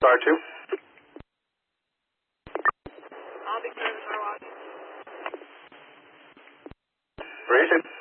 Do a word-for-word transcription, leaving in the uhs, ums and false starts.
Star two. I'll be serving my watch. Raise it.